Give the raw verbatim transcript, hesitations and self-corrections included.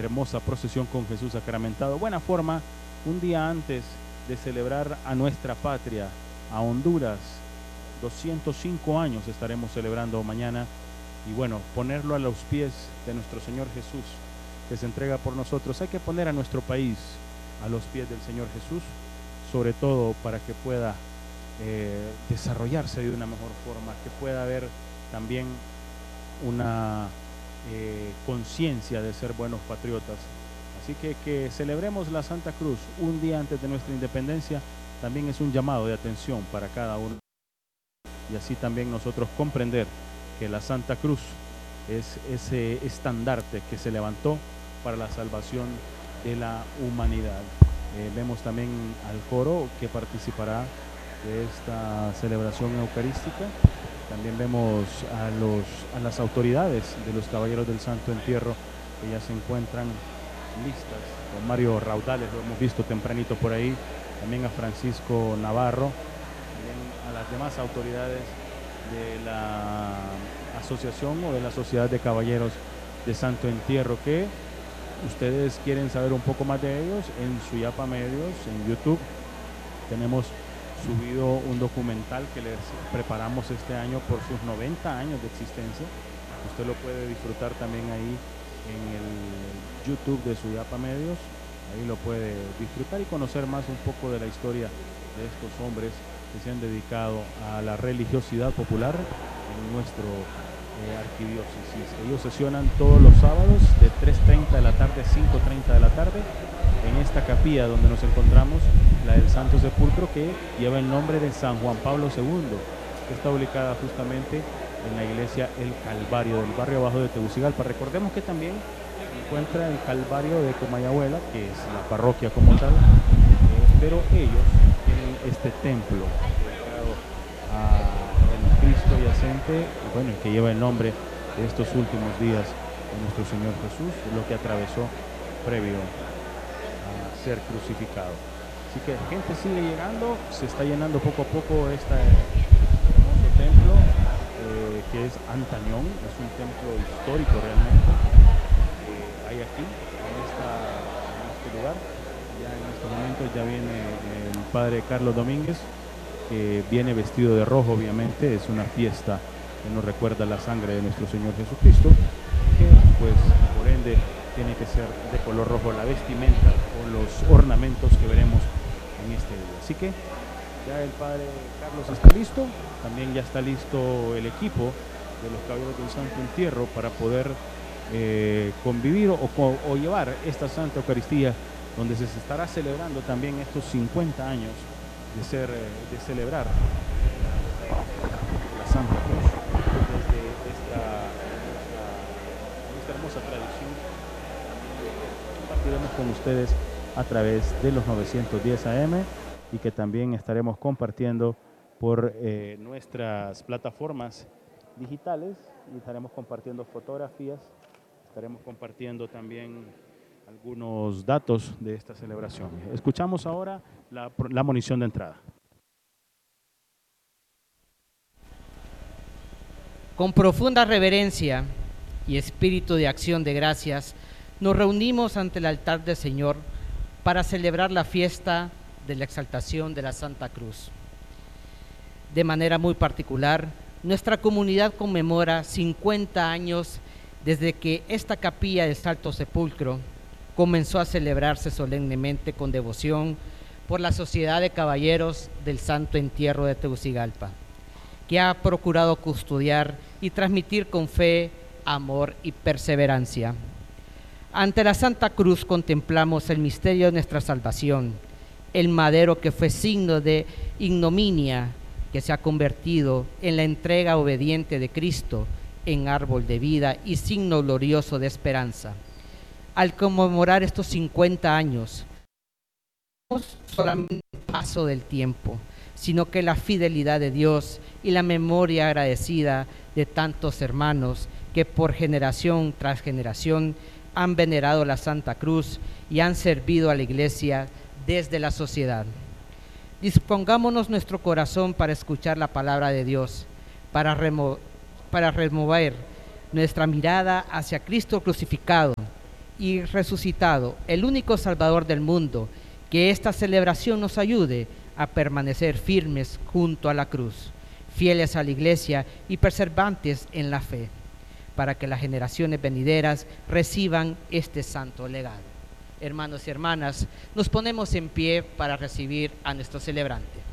hermosa procesión con Jesús sacramentado. Buena forma, un día antes de celebrar a nuestra patria, a Honduras, doscientos cinco años estaremos celebrando mañana, y bueno, ponerlo a los pies de nuestro Señor Jesús, que se entrega por nosotros. Hay que poner a nuestro país a los pies del Señor Jesús, sobre todo para que pueda eh, desarrollarse de una mejor forma, que pueda haber también una eh, conciencia de ser buenos patriotas. Así que que celebremos la Santa Cruz un día antes de nuestra independencia también es un llamado de atención para cada uno, y así también nosotros comprender que la Santa Cruz es ese estandarte que se levantó para la salvación de la humanidad. Eh, vemos también al coro que participará de esta celebración eucarística. También vemos a, los, a las autoridades de los Caballeros del Santo Entierro, que ya se encuentran listas. Con Mario Raudales lo hemos visto tempranito por ahí, también a Francisco Navarro, también a las demás autoridades de la asociación o de la Sociedad de Caballeros de Santo Entierro, que ustedes quieren saber un poco más de ellos. En Suyapa Medios, en YouTube, tenemos subido un documental que les preparamos este año por sus noventa años de existencia. Usted lo puede disfrutar también ahí en el YouTube de Suyapa Medios. Ahí lo puede disfrutar y conocer más un poco de la historia de estos hombres que se han dedicado a la religiosidad popular en nuestro eh, arquidiócesis. Ellos sesionan todos los sábados de tres treinta de la tarde a cinco treinta de la tarde en esta capilla donde nos encontramos, la del Santo Sepulcro, que lleva el nombre de San Juan Pablo segundo, que está ubicada justamente en la iglesia El Calvario del barrio abajo de Tegucigalpa. Recordemos que también se encuentra el Calvario de Comayagüela, que es la parroquia como tal, eh, pero ellos tienen este templo dedicado al Cristo yacente, bueno, que lleva el nombre de estos últimos días de nuestro Señor Jesús, lo que atravesó previo a ser crucificado. Así que la gente sigue llegando, se está llenando poco a poco este hermoso templo, eh, que es Antañón, es un templo histórico realmente, que hay aquí, en, esta, en este lugar. Ya en estos momentos ya viene el padre Carlos Domínguez, que viene vestido de rojo, obviamente, es una fiesta que nos recuerda la sangre de nuestro Señor Jesucristo, que pues por ende tiene que ser de color rojo la vestimenta o los ornamentos que veremos en este día. Así que ya el padre Carlos está listo, también ya está listo el equipo de los Caballeros del Santo Entierro para poder eh, convivir o, o llevar esta Santa Eucaristía, donde se estará celebrando también estos cincuenta años de ser, de celebrar la Santa Cruz desde esta, esta, esta hermosa tradición. Compartiremos con ustedes a través de los novecientos diez A M y que también estaremos compartiendo por eh, nuestras plataformas digitales, y estaremos compartiendo fotografías, estaremos compartiendo también algunos datos de esta celebración. Escuchamos ahora la, la monición de entrada. Con profunda reverencia y espíritu de acción de gracias, nos reunimos ante el altar del Señor para celebrar la fiesta de la exaltación de la Santa Cruz. De manera muy particular, nuestra comunidad conmemora cincuenta años desde que esta capilla del Santo Sepulcro comenzó a celebrarse solemnemente con devoción por la Sociedad de Caballeros del Santo Entierro de Tegucigalpa, que ha procurado custodiar y transmitir con fe, amor y perseverancia. Ante la Santa Cruz contemplamos el misterio de nuestra salvación, el madero que fue signo de ignominia, que se ha convertido en la entrega obediente de Cristo en árbol de vida y signo glorioso de esperanza. Al conmemorar estos cincuenta años, no solamente el paso del tiempo, sino que la fidelidad de Dios y la memoria agradecida de tantos hermanos que por generación tras generación han venerado la Santa Cruz y han servido a la Iglesia desde la sociedad. Dispongámonos nuestro corazón para escuchar la palabra de Dios, para, remo para remover nuestra mirada hacia Cristo crucificado y resucitado, el único Salvador del mundo, que esta celebración nos ayude a permanecer firmes junto a la cruz, fieles a la Iglesia y perseverantes en la fe, para que las generaciones venideras reciban este santo legado. Hermanos y hermanas, nos ponemos en pie para recibir a nuestro celebrante.